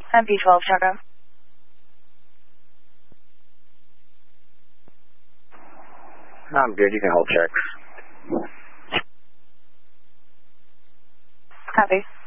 MP12 Chargo. I'm good. You can hold checks. Copy.